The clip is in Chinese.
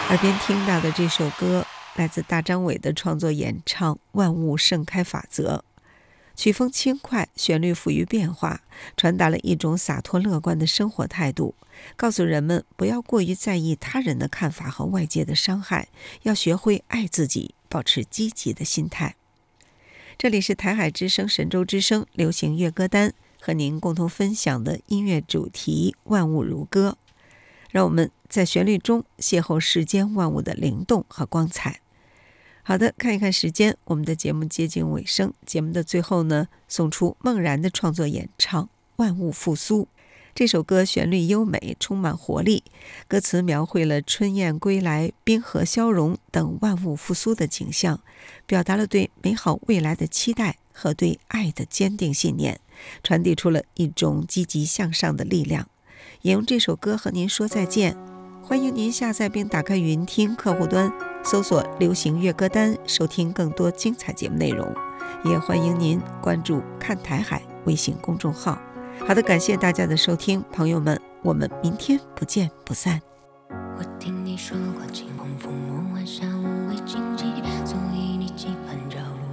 耳边听到的这首歌来自大张伟的创作演唱《万物盛开法则》，曲风轻快，旋律富于变化，传达了一种洒脱乐观的生活态度，告诉人们不要过于在意他人的看法和外界的伤害，要学会爱自己，保持积极的心态。这里是台海之声神州之声流行乐歌单，和您共同分享的音乐主题万物如歌，让我们在旋律中邂逅世间万物的灵动和光彩。好的，看一看时间，我们的节目接近尾声。节目的最后呢，送出孟然的创作演唱《万物复苏》。这首歌旋律优美，充满活力，歌词描绘了春燕归来、冰河消融等万物复苏的景象，表达了对美好未来的期待和对爱的坚定信念，传递出了一种积极向上的力量。也用这首歌和您说再见。欢迎您下载并打开云听客户端，搜索流行乐歌单，收听更多精彩节目内容。也欢迎您关注看台海微信公众号。好的，感谢大家的收听，朋友们，我们明天不见不散。 我听你说过，晴空覆没，晚上无畏荆棘，所以你期盼着